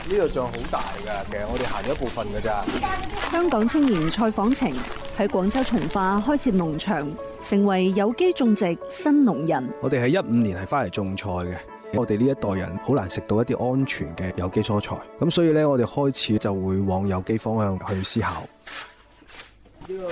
呢個仲好大㗎，其實我哋行咗一部分㗎咋。 香港青年蔡訪晴喺廣州從化開設農場，成為有機種植新農人。 我哋喺15年係翻嚟種菜嘅，我哋呢一代人好難食到一啲安全嘅有機蔬菜，咁所以咧我哋開始就會往有機方向去思考。